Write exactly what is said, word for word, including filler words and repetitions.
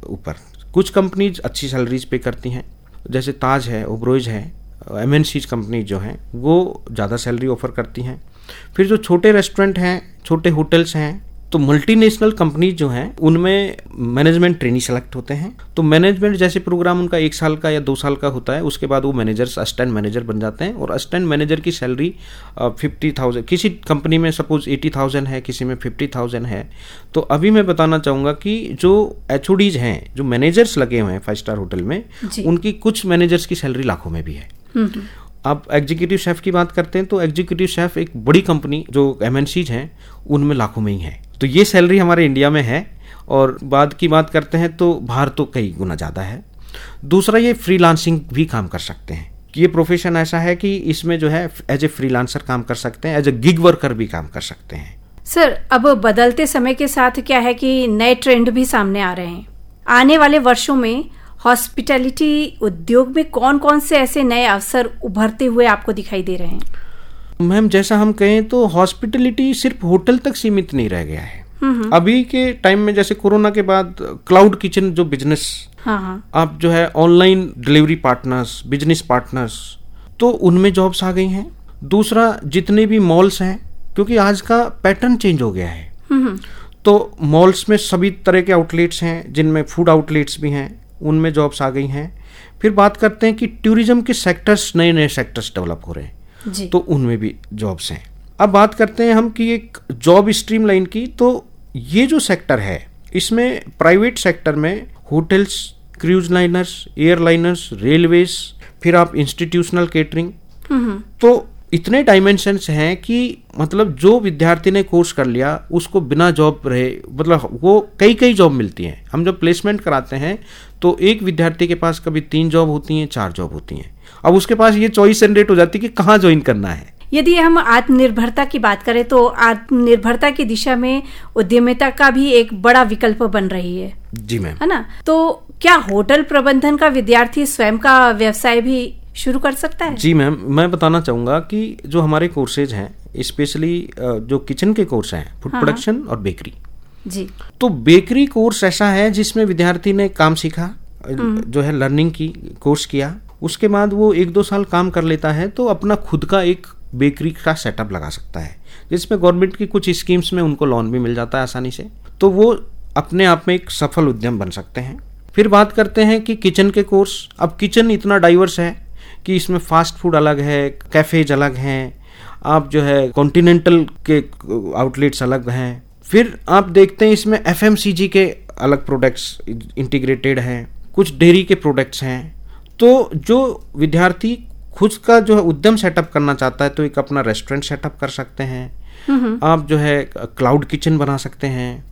ऊपर। कुछ कंपनीज अच्छी सैलरीज पे करती हैं, जैसे ताज है, ओबरॉयज है, एमएनसी कंपनी जो हैं वो ज़्यादा सैलरी ऑफर करती हैं। फिर जो छोटे रेस्टोरेंट हैं, छोटे होटल्स हैं, तो मल्टीनेशनल कंपनीज जो हैं उनमें मैनेजमेंट ट्रेनी सेलेक्ट होते हैं। तो मैनेजमेंट जैसे प्रोग्राम उनका एक साल का या दो साल का होता है, उसके बाद वो मैनेजर्स असिस्टेंट मैनेजर बन जाते हैं। और असिस्टेंट मैनेजर की सैलरी फिफ्टी थाउजेंड, किसी कंपनी में सपोज एटी थाउजेंड है, किसी में फिफ्टी थाउजेंड है। तो अभी मैं बताना चाहूँगा कि जो एच ओ डीज हैं, जो मैनेजर्स लगे हुए हैं फाइव स्टार होटल में, उनकी कुछ मैनेजर्स की सैलरी लाखों में भी है। अब एग्जीक्यूटिव शेफ की बात करते हैं तो एग्जीक्यूटिव शेफ एक बड़ी कंपनी जो एमएनसीज हैं उनमें लाखों में ही है। तो ये सैलरी हमारे इंडिया में है। और बाद की बात करते हैं तो बाहर तो कई गुना ज़्यादा है। दूसरा, ये फ्रीलांसिंग भी काम कर सकते हैं कि ये प्रोफेशन ऐसा है कि इसमें जो है एज ए फ्रीलांसर काम कर सकते हैं, एज ए गिग वर्कर भी काम कर सकते हैं। सर, अब बदलते समय के साथ क्या है कि नए ट्रेंड भी सामने आ रहे हैं। आने वाले वर्षों में हॉस्पिटैलिटी उद्योग में कौन कौन से ऐसे नए अवसर उभरते हुए आपको दिखाई दे रहे हैं? मैम, जैसा हम कहें तो हॉस्पिटैलिटी सिर्फ होटल तक सीमित नहीं रह गया है। अभी के टाइम में जैसे कोरोना के बाद क्लाउड किचन जो बिजनेस, हाँ। आप जो है online delivery partners, business partners, तो उनमें जॉब्स आ गई हैं। दूसरा, जितने भी मॉल्स हैं, क्योंकि आज का पैटर्न चेंज हो गया है, तो मॉल्स में सभी तरह के आउटलेट्स हैं, जिनमें फूड आउटलेट्स भी हैं, उनमें जॉब्स आ गई हैं। फिर बात करते हैं कि टूरिज्म के सेक्टर्स, नए नए सेक्टर्स डेवलप हो रहे हैं जी। तो उनमें भी जॉब्स हैं। अब बात करते हैं हम कि एक जॉब स्ट्रीमलाइन की, तो ये जो सेक्टर है इसमें प्राइवेट सेक्टर में hotels, cruise liners, airliners, railways, फिर आप इंस्टीट्यूशनल केटरिंग, तो इतने डायमेंशंस हैं कि मतलब जो विद्यार्थी ने कोर्स कर लिया उसको बिना जॉब रहे, मतलब वो कई कई जॉब मिलती हैं। हम जब प्लेसमेंट कराते हैं तो एक विद्यार्थी के पास कभी तीन जॉब होती हैं, चार जॉब होती हैं। अब उसके पास ये चॉइस जनरेट हो जाती है कि कहाँ ज्वाइन करना है। यदि हम आत्मनिर्भरता की बात करें तो आत्मनिर्भरता की दिशा में उद्यमिता का भी एक बड़ा विकल्प बन रही है। जी मैम, है ना? तो क्या होटल प्रबंधन का विद्यार्थी स्वयं का व्यवसाय भी शुरू कर सकता है? जी मैम, मैं बताना चाहूँगा कि जो हमारे कोर्सेज हैं, स्पेशली जो किचन के कोर्स हैं, फूड हाँ। प्रोडक्शन और बेकरी जी, तो बेकरी कोर्स ऐसा है जिसमें विद्यार्थी ने काम सीखा, जो है लर्निंग की, कोर्स किया, उसके बाद वो एक दो साल काम कर लेता है तो अपना खुद का एक बेकरी का सेटअप लगा सकता है, जिसमें गवर्नमेंट की कुछ स्कीम्स में उनको लोन भी मिल जाता है आसानी से। तो वो अपने आप में एक सफल उद्यम बन सकते हैं। फिर बात करते हैं कि किचन के कोर्स। अब किचन इतना डाइवर्स है कि इसमें फास्ट फूड अलग है, कैफेज अलग हैं, आप जो है कॉन्टिनेंटल के आउटलेट्स अलग हैं। फिर आप देखते हैं इसमें एफएमसीजी के अलग प्रोडक्ट्स इंटीग्रेटेड हैं, कुछ डेयरी के प्रोडक्ट्स हैं। तो जो विद्यार्थी खुद का जो है उद्यम सेटअप करना चाहता है तो एक अपना रेस्टोरेंट सेटअप कर सकते हैं, आप जो है क्लाउड किचन बना सकते हैं,